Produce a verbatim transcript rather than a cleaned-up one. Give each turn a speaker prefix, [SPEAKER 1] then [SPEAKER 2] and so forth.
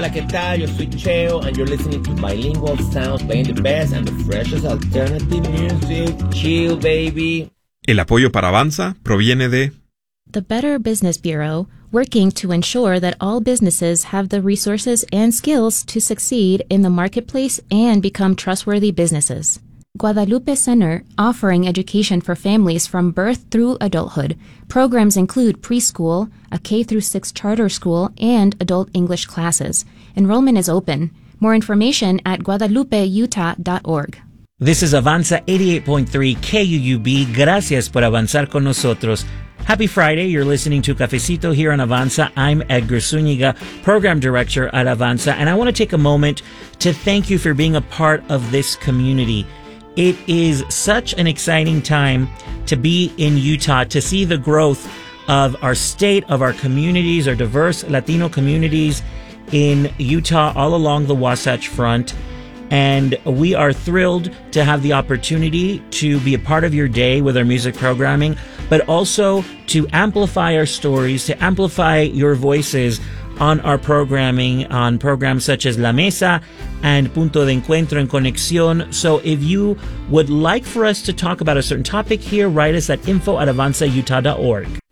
[SPEAKER 1] Hola, ¿qué tal? Yo soy Cheo, and you're listening to Bilingual Sounds, playing the best and the freshest alternative music. Chill, baby.
[SPEAKER 2] El apoyo para Avanza proviene de
[SPEAKER 3] the Better Business Bureau, working to ensure that all businesses have the resources and skills to succeed in the marketplace and become trustworthy businesses. Guadalupe Center, offering education for families from birth through adulthood. Programs include preschool, a K through six charter school, and adult English classes. Enrollment is open. More information at guadalupe utah dot org.
[SPEAKER 4] This is Avanza eighty-eight point three K U U B. Gracias por avanzar con nosotros. Happy Friday. You're listening to Cafecito here on Avanza. I'm Edgar Zúñiga, Program Director at Avanza, and I want to take a moment to thank you for being a part of this community. It is such an exciting time to be in Utah, to see the growth of our state, of our communities, our diverse Latino communities in Utah all along the Wasatch Front. And we are thrilled to have the opportunity to be a part of your day with our music programming, but also to amplify our stories, to amplify your voices on our programming, on programs such as La Mesa and Punto de Encuentro en Conexión. So if you would like for us to talk about a certain topic here, write us at info at avanza utah dot org.